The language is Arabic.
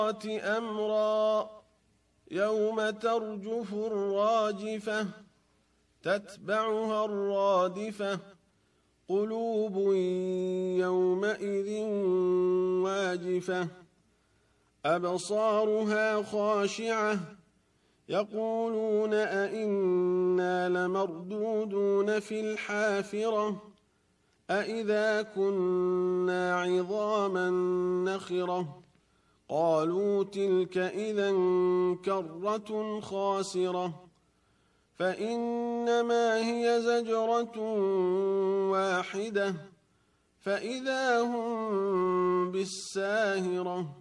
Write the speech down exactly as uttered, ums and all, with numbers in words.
أمرا يوم ترجف الراجفة تتبعها الرادفة قلوب يومئذ واجفة أبصارها خاشعة يقولون أئنا لمردودون في الحافرة أئذا كنا عظاما نخرة قالوا تلك إذا كرة خاسرة فإنما هي زجرة واحدة فإذا هم بالساهرة